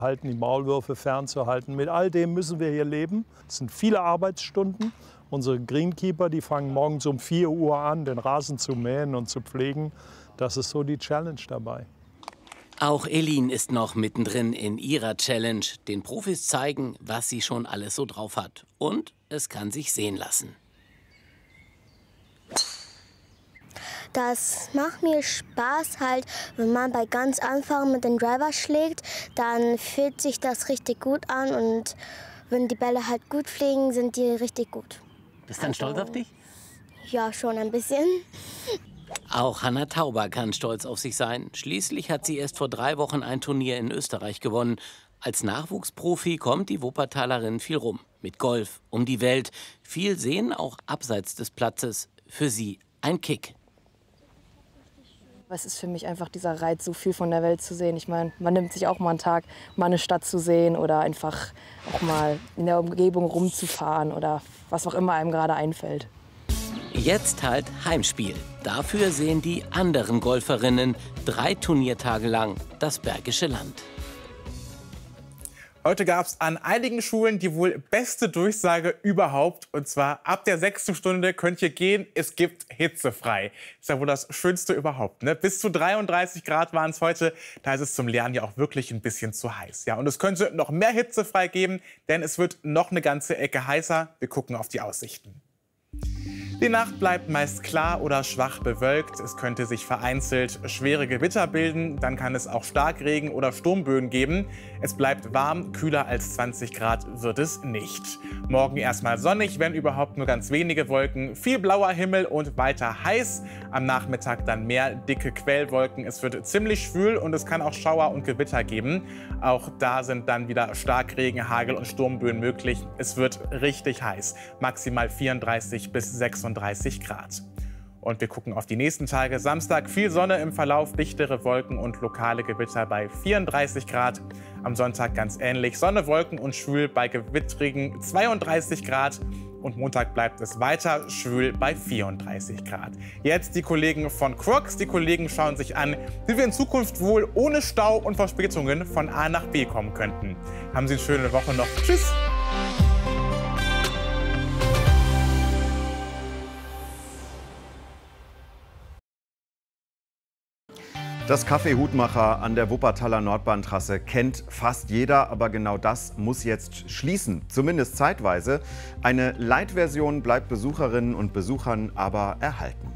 halten, die Maulwürfe fernzuhalten. Mit all dem müssen wir hier leben. Es sind viele Arbeitsstunden. Unsere Greenkeeper, die fangen morgens um 4 Uhr an, den Rasen zu mähen und zu pflegen. Das ist so die Challenge dabei. Auch Elin ist noch mittendrin in ihrer Challenge. Den Profis zeigen, was sie schon alles so drauf hat. Und es kann sich sehen lassen. Das macht mir Spaß halt, wenn man bei ganz Anfang mit dem Driver schlägt, dann fühlt sich das richtig gut an und wenn die Bälle halt gut fliegen, sind die richtig gut. Bist du dann stolz auf dich? Ja, schon ein bisschen. Auch Hannah Tauber kann stolz auf sich sein. Schließlich hat sie erst vor 3 Wochen ein Turnier in Österreich gewonnen. Als Nachwuchsprofi kommt die Wuppertalerin viel rum. Mit Golf, um die Welt. Viel sehen, auch abseits des Platzes. Für sie ein Kick. Es ist für mich einfach dieser Reiz, so viel von der Welt zu sehen. Ich meine, man nimmt sich auch mal einen Tag, mal eine Stadt zu sehen oder einfach auch mal in der Umgebung rumzufahren oder was auch immer einem gerade einfällt. Jetzt halt Heimspiel. Dafür sehen die anderen Golferinnen 3 Turniertage lang das Bergische Land. Heute gab es an einigen Schulen die wohl beste Durchsage überhaupt. Und zwar ab der 6. Stunde könnt ihr gehen, es gibt hitzefrei. Ist ja wohl das Schönste überhaupt, ne? Bis zu 33 Grad waren es heute. Da ist es zum Lernen ja auch wirklich ein bisschen zu heiß. Ja, und es könnte noch mehr hitzefrei geben, denn es wird noch eine ganze Ecke heißer. Wir gucken auf die Aussichten. Die Nacht bleibt meist klar oder schwach bewölkt. Es könnte sich vereinzelt schwere Gewitter bilden. Dann kann es auch Starkregen oder Sturmböen geben. Es bleibt warm, kühler als 20 Grad wird es nicht. Morgen erstmal sonnig, wenn überhaupt nur ganz wenige Wolken. Viel blauer Himmel und weiter heiß. Am Nachmittag dann mehr dicke Quellwolken. Es wird ziemlich schwül und es kann auch Schauer und Gewitter geben. Auch da sind dann wieder Starkregen, Hagel und Sturmböen möglich. Es wird richtig heiß. Maximal 34 bis 36 Grad. Und wir gucken auf die nächsten Tage. Samstag viel Sonne im Verlauf, dichtere Wolken und lokale Gewitter bei 34 Grad. Am Sonntag ganz ähnlich. Sonne, Wolken und schwül bei gewittrigen 32 Grad. Und Montag bleibt es weiter schwül bei 34 Grad. Jetzt die Kollegen von Crocs. Die Kollegen schauen sich an, wie wir in Zukunft wohl ohne Stau und Verspätungen von A nach B kommen könnten. Haben Sie eine schöne Woche noch. Tschüss! Das Café Hutmacher an der Wuppertaler Nordbahntrasse kennt fast jeder, aber genau das muss jetzt schließen, zumindest zeitweise. Eine Light-Version bleibt Besucherinnen und Besuchern aber erhalten.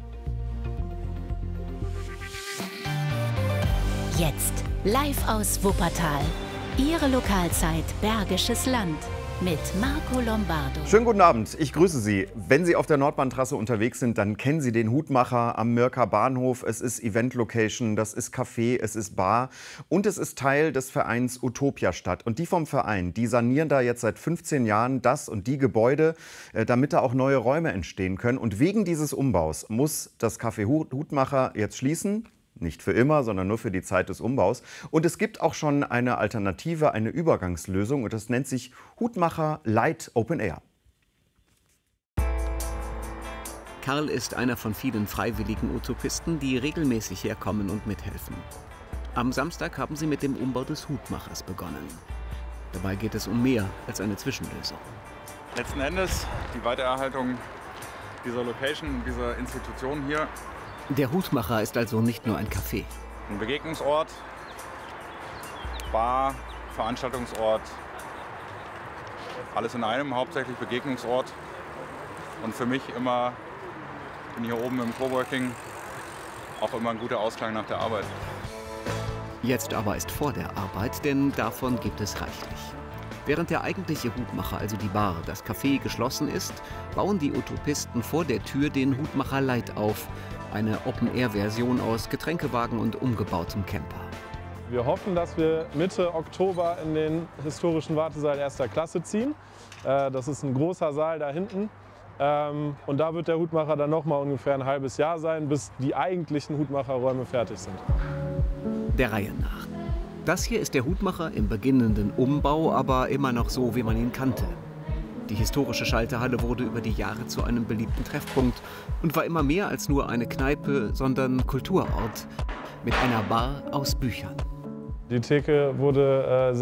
Jetzt live aus Wuppertal. Ihre Lokalzeit Bergisches Land mit Marco Lombardo. Schönen guten Abend, ich grüße Sie. Wenn Sie auf der Nordbahntrasse unterwegs sind, dann kennen Sie den Hutmacher am Mörker Bahnhof. Es ist Event-Location, das ist Café, es ist Bar und es ist Teil des Vereins Utopiastadt. Und die vom Verein, die sanieren da jetzt seit 15 Jahren das und die Gebäude, damit da auch neue Räume entstehen können. Und wegen dieses Umbaus muss das Café Hutmacher jetzt schließen. Nicht für immer, sondern nur für die Zeit des Umbaus. Und es gibt auch schon eine Alternative, eine Übergangslösung. Und das nennt sich Hutmacher Light Open Air. Karl ist einer von vielen freiwilligen Utopisten, die regelmäßig herkommen und mithelfen. Am Samstag haben sie mit dem Umbau des Hutmachers begonnen. Dabei geht es um mehr als eine Zwischenlösung. Letzten Endes die Weitererhaltung dieser Location, dieser Institution hier. Der Hutmacher ist also nicht nur ein Café. Ein Begegnungsort, Bar, Veranstaltungsort, alles in einem, hauptsächlich Begegnungsort. Und für mich immer, bin hier oben im Coworking, auch immer ein guter Ausklang nach der Arbeit. Jetzt aber ist vor der Arbeit, denn davon gibt es reichlich. Während der eigentliche Hutmacher, also die Bar, das Café geschlossen ist, bauen die Utopisten vor der Tür den Hutmacher Light auf. Eine Open-Air-Version aus Getränkewagen und umgebautem Camper. Wir hoffen, dass wir Mitte Oktober in den historischen Wartesaal 1. Klasse ziehen. Das ist ein großer Saal da hinten. Und da wird der Hutmacher dann noch mal ungefähr ein halbes Jahr sein, bis die eigentlichen Hutmacherräume fertig sind. Der Reihe nach. Das hier ist der Hutmacher im beginnenden Umbau, aber immer noch so, wie man ihn kannte. Die historische Schalterhalle wurde über die Jahre zu einem beliebten Treffpunkt und war immer mehr als nur eine Kneipe, sondern Kulturort mit einer Bar aus Büchern. Die Theke wurde